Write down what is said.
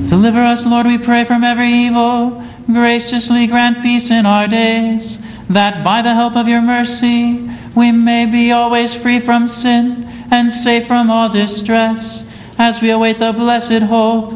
Deliver us, Lord, we pray, from every evil. Graciously grant peace in our days, that by the help of your mercy we may be always free from sin and safe from all distress, as we await the blessed hope